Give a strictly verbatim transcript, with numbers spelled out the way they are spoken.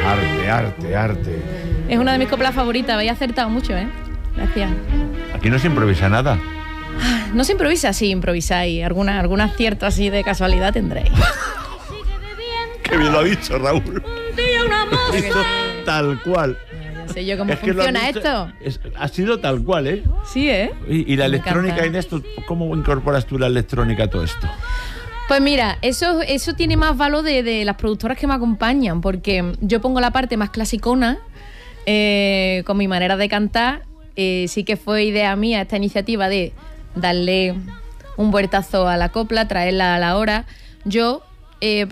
Arte, arte, arte. Es una de mis coplas favoritas, habéis acertado mucho, ¿eh? Gracias. Aquí no se improvisa nada. No se improvisa, sí, improvisáis. Alguna, algún acierto así de casualidad tendréis. Qué bien lo ha dicho, Raúl. Esto, tal cual. No sé yo cómo Es que lo has funciona dicho, esto. es- ha sido tal cual, ¿eh? Sí, ¿eh? Y, y la Me electrónica encanta. en esto, ¿cómo incorporas tú la electrónica a todo esto? Pues mira, eso, eso tiene más valor de, de las productoras que me acompañan, porque yo pongo la parte más clasicona, eh, con mi manera de cantar. Eh, sí que fue idea mía esta iniciativa de darle un vueltazo a la copla, traerla a la hora. Yo... Eh,